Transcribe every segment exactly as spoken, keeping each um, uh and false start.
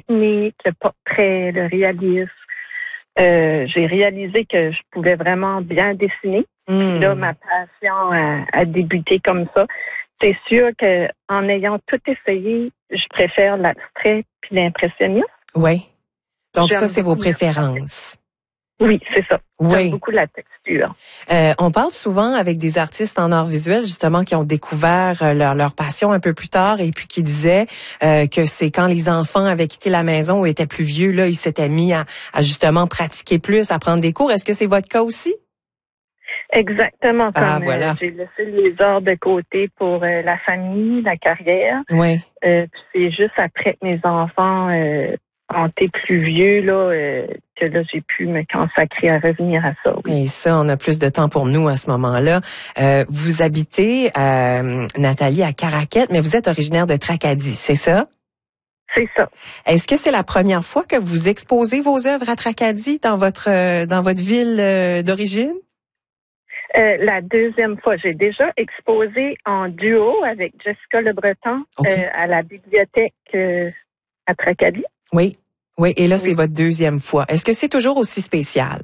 technique, le portrait, le réalisme. Euh, j'ai réalisé que je pouvais vraiment bien dessiner. Mmh. Puis là, ma passion a, a débuté comme ça. C'est sûr qu'en ayant tout essayé, je préfère l'abstrait puis l'impressionnisme. Oui. Donc J'aime ça, c'est vos beaucoup préférences. Oui, c'est ça. Oui. J'aime beaucoup la texture. Euh, on parle souvent avec des artistes en art visuel, justement, qui ont découvert euh, leur, leur passion un peu plus tard et puis qui disaient euh, que c'est quand les enfants avaient quitté la maison ou étaient plus vieux, là, ils s'étaient mis à, à justement pratiquer plus, à prendre des cours. Est-ce que c'est votre cas aussi? Exactement. Ah, comme voilà. euh, j'ai laissé les arts de côté pour euh, la famille, la carrière. Oui. Euh, puis c'est juste après que mes enfants euh, ont été plus vieux là euh, que là j'ai pu me consacrer à revenir à ça. Oui. Et ça, on a plus de temps pour nous à ce moment-là. Euh, vous habitez, euh, Nathalie, à Caraquette, mais vous êtes originaire de Tracadie, c'est ça? C'est ça. Est-ce que c'est la première fois que vous exposez vos œuvres à Tracadie dans votre euh, dans votre ville euh, d'origine? Euh, la deuxième fois, j'ai déjà exposé en duo avec Jessica Le Breton Okay. euh, à la bibliothèque euh, à Tracadie. Oui, oui. Et là, Oui. c'est votre deuxième fois. Est-ce que c'est toujours aussi spécial?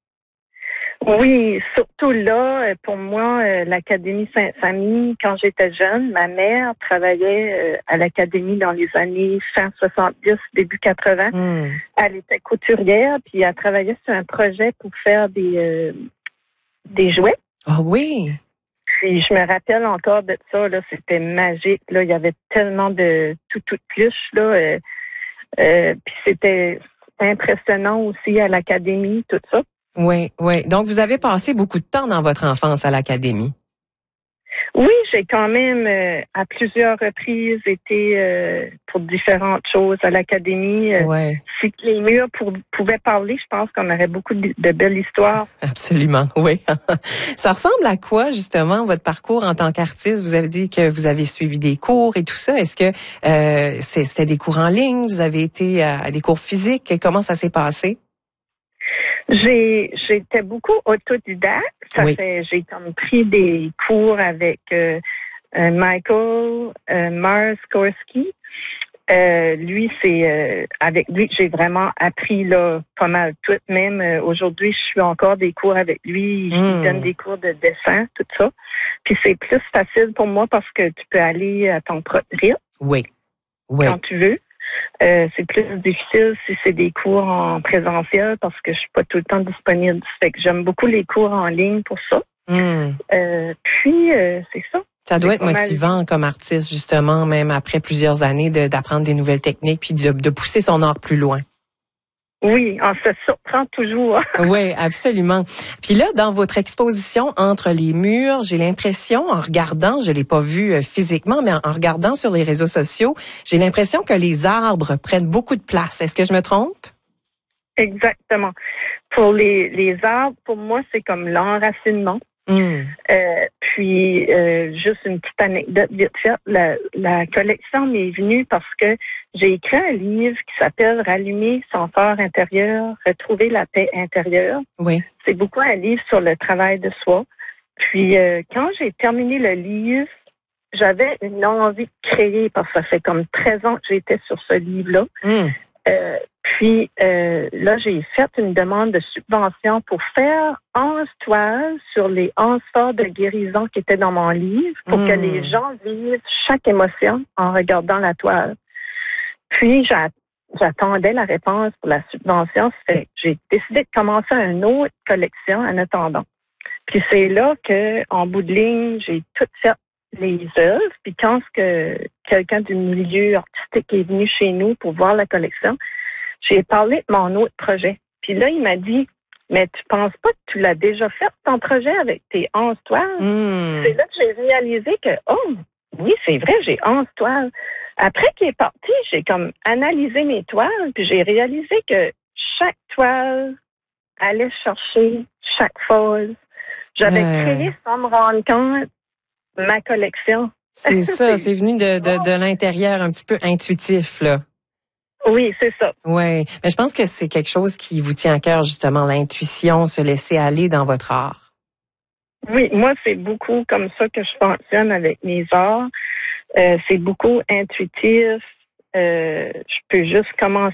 Oui, surtout là, pour moi, euh, l'Académie Sainte-Famille, quand j'étais jeune, ma mère travaillait euh, à l'Académie dans les années fin soixante-dix, début quatre-vingts. Hmm. Elle était couturière, puis elle travaillait sur un projet pour faire des euh, des jouets. Ah oui. Puis je me rappelle encore de ça, là, c'était magique. Là, il y avait tellement de tout tout pluches là. Euh, euh, puis c'était impressionnant aussi à l'Académie, tout ça. Oui, oui. Donc, vous avez passé beaucoup de temps dans votre enfance à l'Académie. Oui, j'ai quand même euh, à plusieurs reprises été euh, pour différentes choses à l'Académie. Euh, Oui, si les murs pour, pouvaient parler, je pense qu'on aurait beaucoup de, de belles histoires. absolument, oui. Ça ressemble à quoi, justement, votre parcours en tant qu'artiste? Vous avez dit que vous avez suivi des cours et tout ça. Est-ce que euh, c'est- c'était des cours en ligne? Vous avez été à des cours physiques? Comment ça s'est passé? J'ai j'étais beaucoup autodidacte. Ça Oui. fait j'ai comme pris des cours avec euh, euh, Michael euh, Mars Korsky. Euh, lui, c'est euh, avec lui que j'ai vraiment appris là pas mal tout. Même euh, aujourd'hui, je suis encore des cours avec lui. Il Mm. donne des cours de dessin, tout ça. Puis c'est plus facile pour moi parce que tu peux aller à ton propre rythme Oui, oui. quand tu veux. Euh, c'est plus difficile si c'est des cours en présentiel parce que je suis pas tout le temps disponible. Fait que j'aime beaucoup les cours en ligne pour ça. Mm. Euh, puis euh, c'est ça. Ça doit C'est être pas mal. motivant comme artiste, justement, même après plusieurs années, de- d'apprendre des nouvelles techniques puis de, de pousser son art plus loin. Oui, on se surprend toujours. Oui, absolument. Puis là, dans votre exposition Entre les murs, j'ai l'impression, en regardant, je l'ai pas vu euh, physiquement, mais en, en regardant sur les réseaux sociaux, j'ai l'impression que les arbres prennent beaucoup de place. Est-ce que je me trompe? Exactement. Pour les, les arbres, pour moi, c'est comme l'enracinement. Mm. Euh, puis, euh, juste une petite anecdote vite faite, la, la collection m'est venue parce que j'ai écrit un livre qui s'appelle « Rallumer son fort intérieur, retrouver la paix intérieure ». Oui. C'est beaucoup un livre sur le travail de soi. Puis, euh, quand j'ai terminé le livre, j'avais une envie de créer parce que ça fait comme treize ans que j'étais sur ce livre-là. Mm. Euh, puis euh, là, j'ai fait une demande de subvention pour faire onze toiles sur les onze forts de guérison qui étaient dans mon livre pour Mmh. que les gens vivent chaque émotion en regardant la toile. Puis j'a- j'attendais la réponse pour la subvention. Fait, j'ai décidé de commencer une autre collection en attendant. Puis c'est là que, en bout de ligne, j'ai tout fait les œuvres. Puis quand ce que quelqu'un du milieu artistique est venu chez nous pour voir la collection, j'ai parlé de mon autre projet. Puis là, il m'a dit, mais tu penses pas que tu l'as déjà fait, ton projet, avec tes onze toiles? Mm. C'est là que j'ai réalisé que, oh, oui, c'est vrai, j'ai onze toiles. Après qu'il est parti, j'ai comme analysé mes toiles, puis j'ai réalisé que chaque toile allait chercher chaque phase. J'avais Euh. créé, sans me rendre compte, ma collection. C'est ça, c'est venu de, de, de l'intérieur, un petit peu intuitif, là. Oui, c'est ça. Oui, mais je pense que c'est quelque chose qui vous tient à cœur, justement, l'intuition, se laisser aller dans votre art. Oui, moi, c'est beaucoup comme ça que je fonctionne avec mes arts. Euh, c'est beaucoup intuitif. Euh, je peux juste commencer